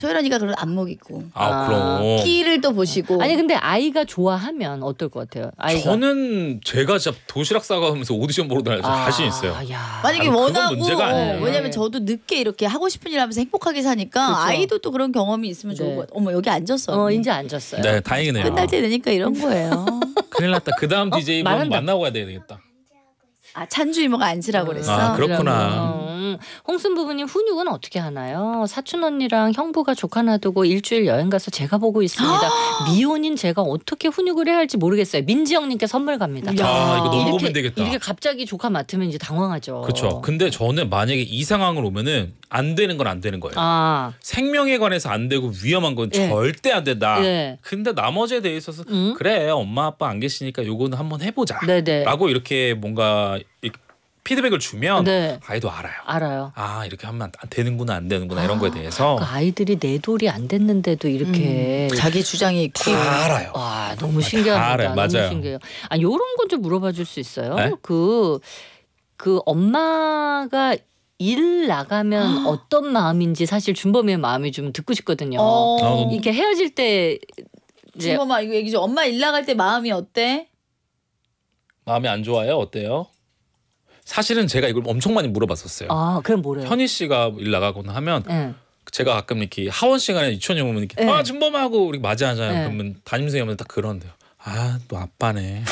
소연이가 그런 안목이고. 그럼. 끼를 또 보시고. 아니 근데 아이가 좋아하면 어떨 것 같아요? 아이가. 저는 제가 진짜 도시락 싸가면서 오디션 보러 다녀서 자신 있어요. 만약에 원하고 문제가 아니에요. 왜냐면 저도 늦게 이렇게 하고 싶은 일 하면서 행복하게 사니까 그쵸. 아이도 또 그런 경험이 있으면 좋을 것 같아요. 어머 여기 앉았어. 이제 앉았어요. 네, 다행이네요. 끝날 때 되니까 이런 거예요. 큰일 났다. 그 다음 DJ 분 말한다. 만나고 가야 되겠다. 찬주 이모가 앉으라고 그랬어. 그렇구나. 홍순 부부님 훈육은 어떻게 하나요? 사촌 언니랑 형부가 조카 놔두고 일주일 여행 가서 제가 보고 있습니다. 미혼인 제가 어떻게 훈육을 해야 할지 모르겠어요. 민지영님께 선물 갑니다. 이거 너무 고민되겠다. 이렇게 갑자기 조카 맡으면 이제 당황하죠. 그렇죠. 근데 저는 만약에 이 상황을 오면은 안 되는 건 안 되는 거예요. 생명에 관해서 안 되고 위험한 건 절대 안 된다. 근데 나머지에 대해 있어서 그래 엄마 아빠 안 계시니까 요거는 한번 해보자. 라고 이렇게 뭔가 피드백을 주면 아이도 알아요. 이렇게 하면 안 되는구나 안 되는구나 이런 거에 대해서. 그 아이들이 내 돌이 안 됐는데도 이렇게 자기 주장이 있고. 다 알아요. 너무 신기합니다. 알아요. 너무 맞아요. 신기해요. 요런 건 좀 물어봐 줄 수 있어요? 네? 그 엄마가 일 나가면 어떤 마음인지 사실 준범이의 마음이 좀 듣고 싶거든요. 이렇게 헤어질 때 이제 준범아 이거 얘기 좀. 엄마 일 나갈 때 마음이 어때? 마음이 안 좋아요? 어때요? 사실은 제가 이걸 엄청 많이 물어봤었어요. 그럼 뭐래요? 현희 씨가 일 나가거나 하면 제가 가끔 이렇게 하원 시간에 유치원이 오면 이렇게 준범하고 우리 맞이하잖아요. 그러면 담임선생님이 오면 딱 그런데요. 너 아빠네.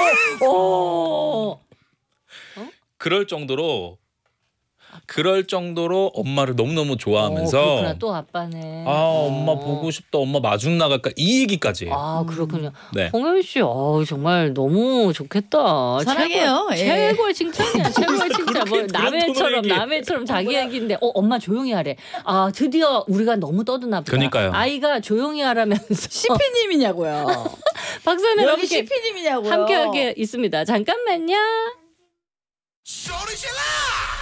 그럴 정도로 엄마를 너무너무 좋아하면서 그렇구나. 또 아빠네. 엄마 보고 싶다. 엄마 마중 나갈까 이 얘기까지. 그렇군요. 네. 홍현 씨, 정말 너무 좋겠다. 사랑해요. 최고의 칭찬이야. 최고의 칭찬. 뭐 그런 남의처럼 자기 얘기인데, 엄마 조용히 하래. 드디어 우리가 너무 떠드나 보다. 그러니까요. 아이가 조용히 하라면서. CP님이냐고요. 박사님 여기 CP님이냐고요. 함께하게 있습니다. 잠깐만요. 소리 질러!